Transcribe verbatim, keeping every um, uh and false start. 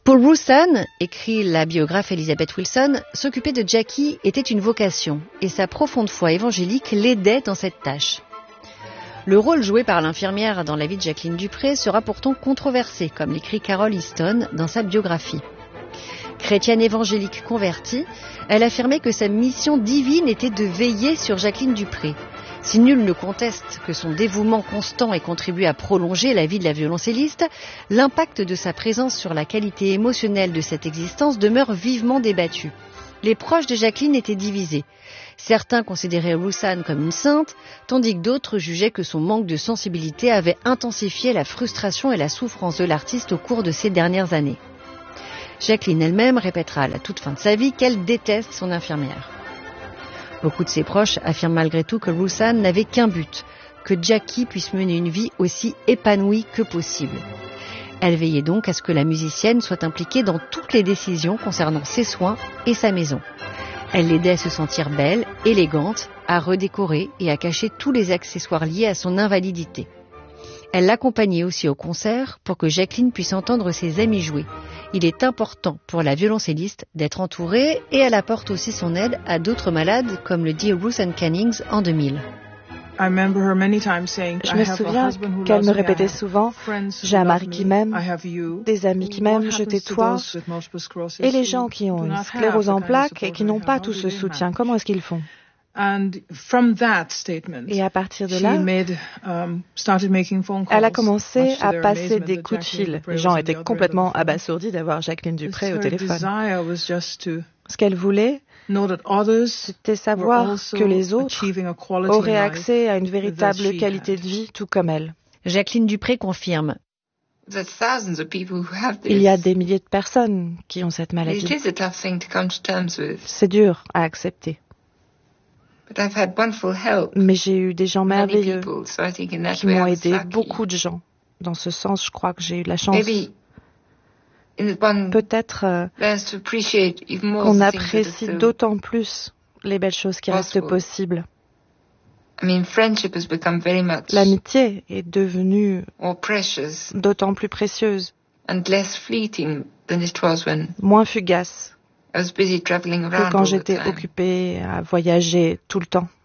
Pour Rusan, écrit la biographe Elizabeth Wilson, s'occuper de Jackie était une vocation et sa profonde foi évangélique l'aidait dans cette tâche. Le rôle joué par l'infirmière dans la vie de Jacqueline Dupré sera pourtant controversé, comme l'écrit Carol Easton dans sa biographie. Chrétienne évangélique convertie, elle affirmait que sa mission divine était de veiller sur Jacqueline Dupré. Si nul ne conteste que son dévouement constant ait contribué à prolonger la vie de la violoncelliste, l'impact de sa présence sur la qualité émotionnelle de cette existence demeure vivement débattu. Les proches de Jacqueline étaient divisés. Certains considéraient Rusan comme une sainte, tandis que d'autres jugeaient que son manque de sensibilité avait intensifié la frustration et la souffrance de l'artiste au cours de ces dernières années. Jacqueline elle-même répétera à la toute fin de sa vie qu'elle déteste son infirmière. Beaucoup de ses proches affirment malgré tout que Rusan n'avait qu'un but, que Jackie puisse mener une vie aussi épanouie que possible. Elle veillait donc à ce que la musicienne soit impliquée dans toutes les décisions concernant ses soins et sa maison. Elle l'aidait à se sentir belle, élégante, à redécorer et à cacher tous les accessoires liés à son invalidité. Elle l'accompagnait aussi au concert pour que Jacqueline puisse entendre ses amis jouer. Il est important pour la violoncelliste d'être entourée et elle apporte aussi son aide à d'autres malades, comme le dit Rusan Cannings en deux mille. Je me souviens qu'elle me répétait souvent « J'ai un mari qui m'aime, des amis qui m'aiment, je t'ai toi. » Et les gens qui ont une sclérose en plaques et qui n'ont pas tout ce soutien, comment est-ce qu'ils font? Et à partir de là, elle a commencé à passer des coups de fil. Les gens étaient complètement abasourdis d'avoir Jacqueline Dupré au téléphone. Ce qu'elle voulait, c'était savoir que les autres auraient accès à une véritable qualité de vie, tout comme elle. Jacqueline Dupré confirme. Il y a des milliers de personnes qui ont cette maladie. C'est dur à accepter. Mais j'ai eu des gens merveilleux qui m'ont aidé, beaucoup de gens. Dans ce sens, je crois que j'ai eu de la chance. Peut-être euh, qu'on apprécie d'autant plus les belles choses qui restent possibles. L'amitié est devenue d'autant plus précieuse, moins fugace que quand j'étais occupée à voyager tout le temps.